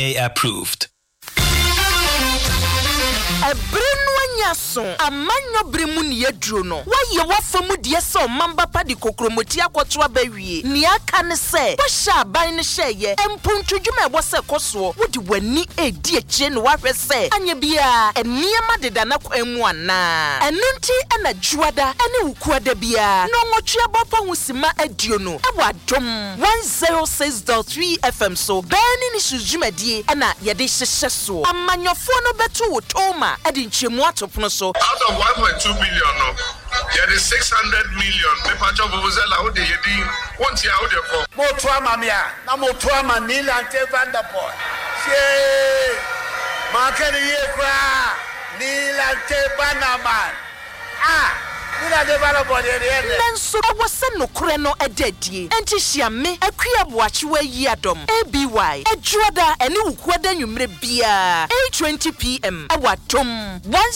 approved. Yaso amanyo bremu ni yedru no waye wafamu de se omamba pa de kokromoti akwoto abawie ni aka ne se wo sha ban ne hyeye empuntudwuma ebo se koso wodi wani edi akire no wahwe se anya bia eniema deda na kwanu ana enunti ana juada ene wukuada bia no nwotwe bopa husima adio no ewa adom 106.3 FM so bani ni sujumadi ana yede hyehye so amanyofo no betu wotoma edi nchemu so out of 1.2 billion no there is 600 million me pacho vuvuzela how dey yedi want ya how dey for motoa mamia na motoa manila ante vanderpool she makeni ye kwa nilante banaman Nila de Vanderpool de Nanso wose nokure no edadie enti hyiame akua boachewa yi adom ABY adwoda ene wukuada nwumre bia 8:20 PM awadom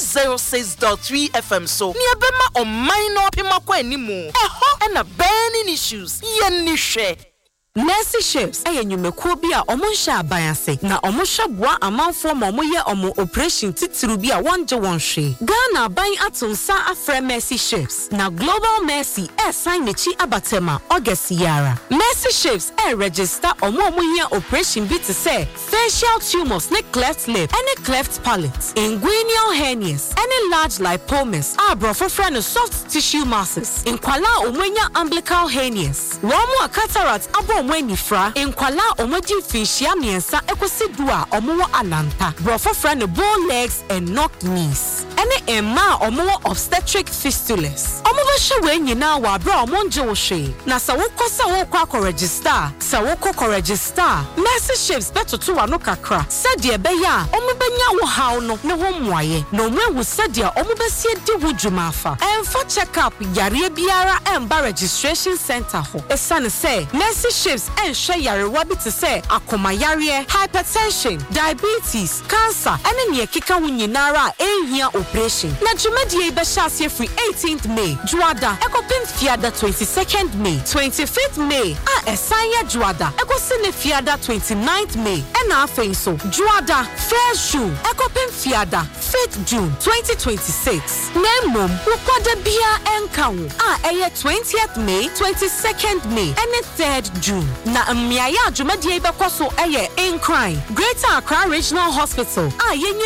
106.3 FM so ni ebema oman no pimakwa animu eho ena burning issues yenni hwe Mercy Ships enyumekuo bi a omonsha abayase na omohweboa amanfo ma omoye omo operation titiru bi a wonje wonhwe Ghana ban atonsa afre Mercy Ships na Global Mercy sign nechi abatema August yara Mercy Ships register omoye operation bi te say facial tumors ne cleft lip any cleft palate inguinal hernias any large lipomas abrofo friend soft tissue masses inkwala omonya umbilical hernias womo cataract abo Mwenifra inkwala omoji finchia miensa ekosidua omo alanta brofo friend bone legs and knocked knees ene emma omo obstetric fistulas omo be hwe nyina wa bra omo nje wo hwe na sa wokosa wo kwa register sa wokọ register Mercy Ships betoto wa no kakra sade be ya omo benya wo haw no ne ho moaye na omo ewu sade omo be sie di wo dwuma afa emfa check up yare biara emba registration center ho esane say Mercy Ships and share yarewa bi te say akoma yare hypertension diabetes cancer ene ne keka wo nyinara ehia operation na dwumadie be hyaase free 18th May juada ekopin fiada 22nd May 25th May esanya juada ekosine fiada 29th May ena afen so juada first June ekopin fiada 5th June 2026 nemom wokwada bia enkawo eye 20th May 22nd May ene 3rd June na mmiaya adwumadie be kwaso eye in crime Greater Accra Regional Hospital